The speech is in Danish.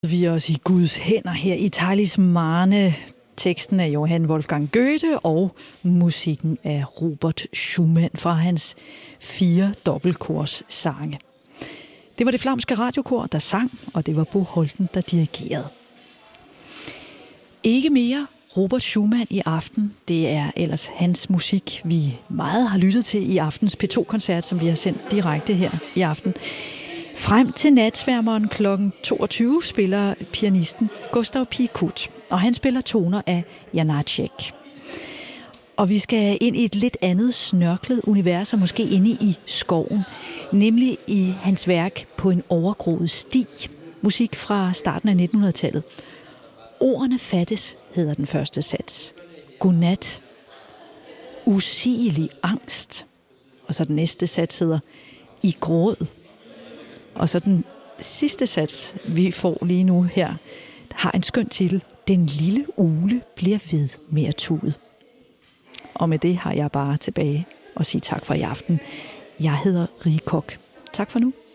Vi er os i Guds hænder her i Talismane. Teksten af Johann Wolfgang Goethe og musikken af Robert Schumann fra hans 4 dobbeltkors sange. Det var det flamske radiokor, der sang, og det var Bo Holten, der dirigerede. Ikke mere Robert Schumann i aften. Det er ellers hans musik, vi meget har lyttet til i aftens P2-koncert, som vi har sendt direkte her i aften. Frem til natsværmeren kl. 22 spiller pianisten Gustav Piekut, og han spiller toner af Janáček. Og vi skal ind i et lidt andet snørklet univers, og måske inde i skoven, nemlig i hans værk På en overgroet sti, musik fra starten af 1900-tallet. Ordene fattes, hedder den første sats. Godnat. Usigelig angst. Og så den næste sats hedder I gråd. Og så den sidste sats, vi får lige nu her, har en skøn titel. Den lille ugle bliver ved med at tude. Og med det har jeg bare tilbage og sige tak for i aften. Jeg hedder Rie Koch. Tak for nu.